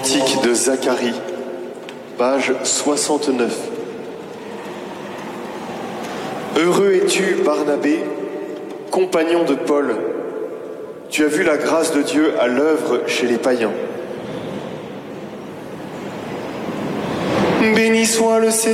Cantique de Zacharie, page 69. Heureux es-tu, Barnabé, compagnon de Paul. Tu as vu la grâce de Dieu à l'œuvre chez les païens. Béni soit le Seigneur.